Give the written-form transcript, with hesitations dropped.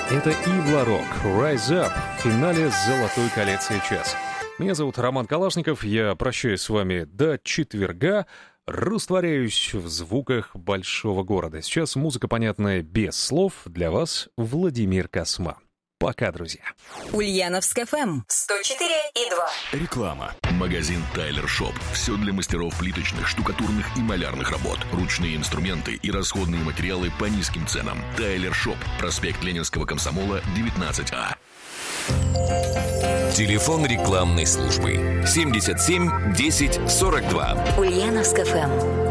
Это Ивла Рок, Rise Up в финале золотой коллекции час. Меня зовут Роман Калашников, я прощаюсь с вами до четверга, растворяюсь в звуках большого города. Сейчас музыка, понятная без слов, для вас Владимир Косма. Пока, друзья. Ульяновск ФМ 104,2. Реклама. Магазин Тайлер Шоп. Все для мастеров плиточных, штукатурных и малярных работ. Ручные инструменты и расходные материалы по низким ценам. Тайлер Шоп. Проспект Ленинского комсомола, 19А. Телефон рекламной службы 77 10 42. Ульяновск ФМ.